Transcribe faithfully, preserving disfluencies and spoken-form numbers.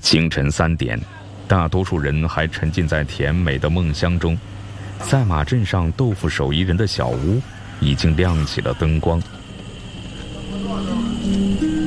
清晨三点，大多数人还沉浸在甜美的梦乡中。赛马镇上豆腐手艺人的小屋已经亮起了灯光。